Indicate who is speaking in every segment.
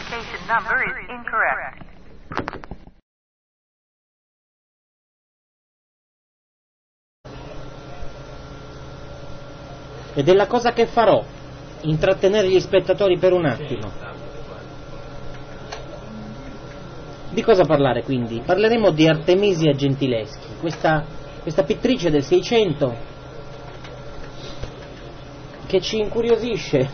Speaker 1: identification number is incorrect.
Speaker 2: Ed è la cosa che farò, intrattenere gli spettatori per un attimo. Di cosa parlare quindi? Parleremo di Artemisia Gentileschi, questa pittrice del 600 che ci incuriosisce.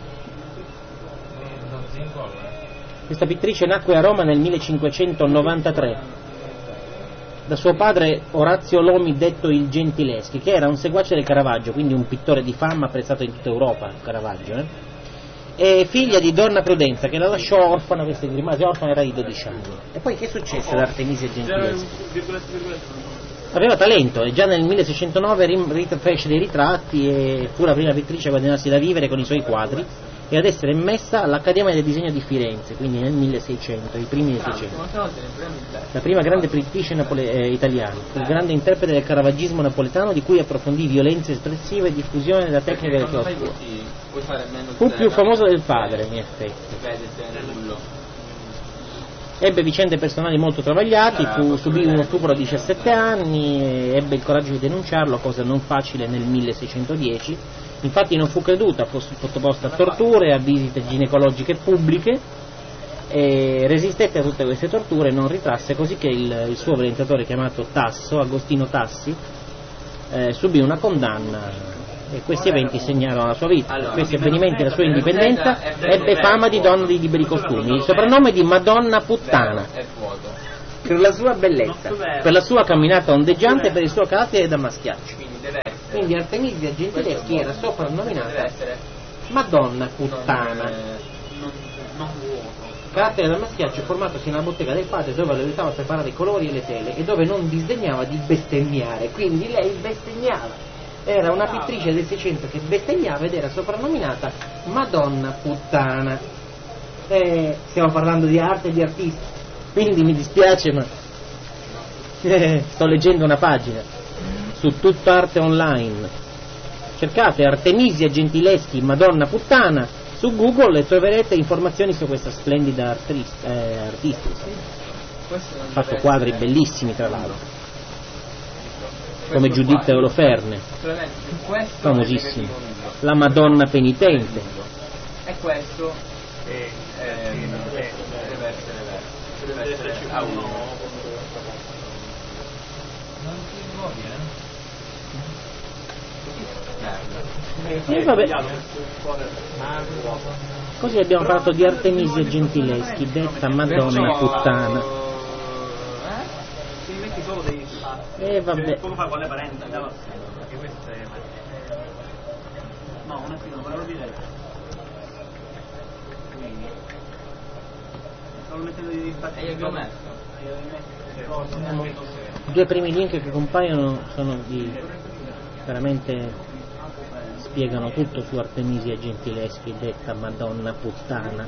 Speaker 2: Questa pittrice nacque a Roma nel 1593 da suo padre Orazio Lomi, detto il Gentileschi, che era un seguace del Caravaggio, quindi un pittore di fama apprezzato in tutta Europa, Caravaggio, e figlia di Donna Prudenza, che la lasciò orfana, questa rimase orfana era di 12 anni. E poi che successe ad Artemisia Gentileschi? Aveva talento e già nel 1609 fece dei ritratti e fu la prima pittrice a guadagnarsi da vivere con i suoi quadri e ad essere messa all'Accademia del Disegno di Firenze, quindi nel 1600, i primi del 600. La prima grande pittrice italiana, fu il grande interprete del caravaggismo napoletano, di cui approfondì violenze espressive e diffusione della tecnica del chiaroscuro. Fu più famosa del padre, in effetti. Ebbe vicende personali molto travagliate, subì uno stupro a 17 anni, ebbe il coraggio di denunciarlo, cosa non facile nel 1610. Infatti non fu creduta, fu sottoposta a torture, a visite ginecologiche pubbliche, e resistette a tutte queste torture e non ritrasse, così che il suo orientatore chiamato Tasso, Agostino Tassi, subì una condanna, e questi eventi segnarono la sua vita. Questi avvenimenti e la sua indipendenza ebbe fama di donna di liberi costumi, il soprannome di Madonna Puttana, per la sua bellezza, per la sua camminata ondeggiante e per il suo carattere da maschiaccio. Quindi Artemisia Gentileschi era soprannominata Madonna Puttana. Carattere da maschiaccio formatosi nella bottega del padre, dove le aiutava a preparare i colori e le tele e dove non disdegnava di bestemmiare, quindi lei bestemmiava. Era una pittrice del 600 che bestemmiava ed era soprannominata Madonna Puttana. Stiamo parlando di arte e di artisti, quindi mi dispiace, ma sto leggendo una pagina su Tutt'Arte Online. Cercate Artemisia Gentileschi Madonna Puttana su Google e troverete informazioni su questa splendida artista. Ha fatto quadri bellissimi, tra l'altro, come Giuditta Oloferne, famosissima, la Madonna Penitente.
Speaker 3: E questo deve essere a uno.
Speaker 2: Vabbè. Così abbiamo parlato di Artemisia Gentileschi, detta Madonna Puttana.
Speaker 3: Ti metti solo dei
Speaker 2: vabbè.
Speaker 3: come fa con le parenti, perché questo è no, un attimo, volevo dire quindi stavo mettendo di e io ho messo
Speaker 2: i due primi link che compaiono sono veramente spiegano tutto su Artemisia Gentileschi, detta Madonna Puttana.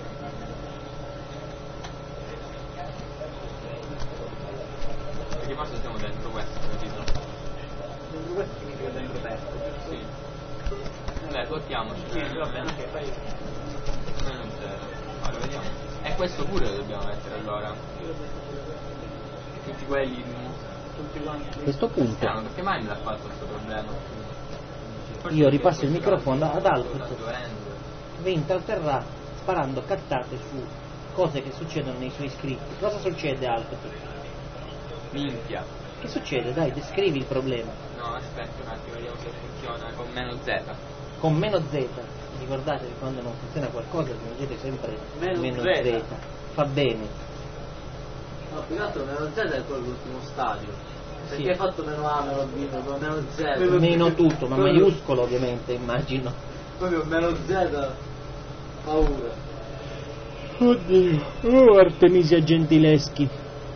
Speaker 3: Perché qua stiamo dentro questo, capito? Dentro questo significa dentro testo? Sì. Bottiamoci. Sì, va bene, ok, fai. Non c'è. Allora vediamo. E questo pure lo dobbiamo mettere allora. Tutti quelli. Tutti quanti.
Speaker 2: Questo punto.
Speaker 3: Perché mai me l'ha fatto questo problema?
Speaker 2: Io ripasso il microfono ad Alfred, vi intratterrà sparando cattate su cose che succedono nei suoi scritti. Cosa succede, Alfred?
Speaker 3: Minchia.
Speaker 2: Che succede? Dai, descrivi il problema.
Speaker 3: No, aspetta un attimo, vediamo se funziona con meno Z.
Speaker 2: Con meno Z. Ricordate che quando non funziona qualcosa aggiungete sempre meno Z. Fa bene.
Speaker 4: No, più che altro meno Z è quello l'ultimo stadio. Perché
Speaker 2: Sì.
Speaker 4: hai fatto meno A, meno B, meno Z?
Speaker 2: Meno tutto, ma maiuscolo ovviamente, immagino.
Speaker 4: Proprio meno Z, paura.
Speaker 2: Oddio, oh Artemisia Gentileschi.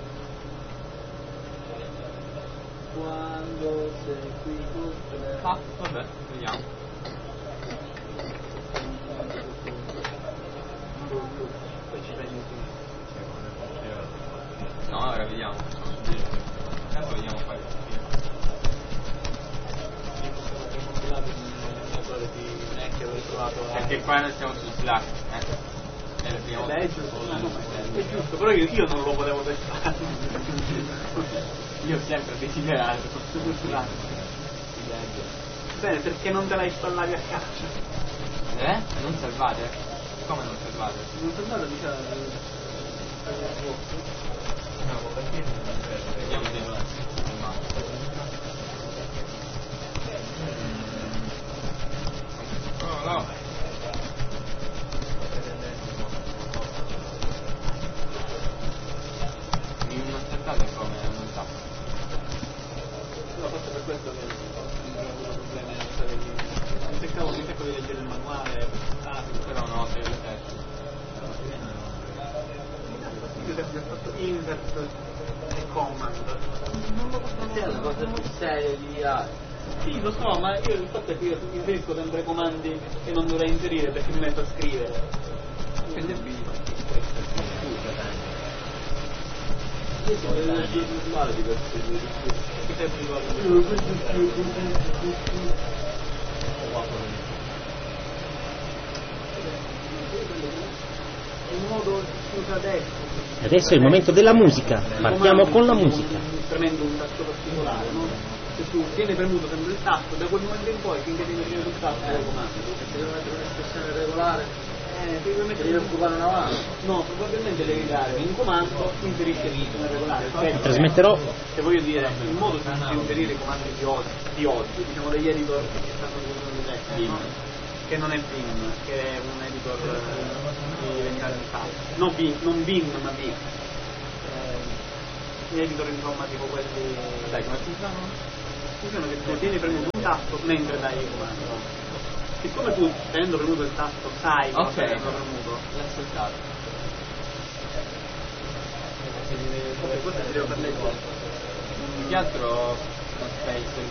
Speaker 4: Quando sei qui tutte le...
Speaker 3: Ah, vabbè, vediamo. No, ora vediamo. Intanto vediamo fare perché qua noi siamo su Slack, È la prima volta.
Speaker 5: È giusto, però io non lo volevo testare.
Speaker 3: Io ho sempre desiderato.
Speaker 5: Bene, perché non te la installavi a casa?
Speaker 3: Non salvate? Come non salvate?
Speaker 5: Non so andato, diciamo.
Speaker 3: Vediamo di nuovo. Oh no. Mi aspettate come non sa.
Speaker 5: No, forse per questo che ho avuto problemi a stare lì. Mi cercavo di leggere il manuale,
Speaker 3: Però no, sei lo stesso.
Speaker 5: io ho fatto insert e command. Non lo posso
Speaker 4: È una cosa più seria di altri.
Speaker 5: Sì, lo so, ma io il fatto è che io inserisco sempre comandi che non dovrei inserire perché mi metto a scrivere.
Speaker 3: Quindi è vivo.
Speaker 4: Io sono leggere il manuale di questo
Speaker 5: Che sei abituato? Il modo chiuso adesso.
Speaker 2: Adesso è il momento della musica, partiamo con la musica.
Speaker 5: Premendo un tasto particolare, no? Se tu tieni premuto sempre il tasto, da quel momento in poi, finché tieni premuto il tasto, lo comandi.
Speaker 4: Se devo mettere un'espressione regolare,
Speaker 5: Devi
Speaker 4: occupare una mano.
Speaker 5: No, probabilmente devi dare un comando che inserisce l'espressione regolare.
Speaker 2: Trasmetterò
Speaker 5: Se voglio dire, il modo di inserire i comandi di oggi, diciamo degli editor che stanno usando adesso, no? Che non è Vim, che è un editor di vendare in file. Non Vim, ma Vim. Gli editor insomma tipo quelli.
Speaker 3: Dai, come funzionano?
Speaker 5: Funziona che tu tieni premuto un tasto mentre dai il comando. Siccome tu tenendo premuto il tasto sai cosa tenendo premuto,
Speaker 3: L'ho ascoltato.
Speaker 5: questo si deve far leggere.
Speaker 3: Più che altro Space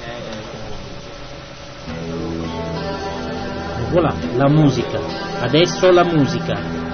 Speaker 2: voilà, la musica. Adesso la musica.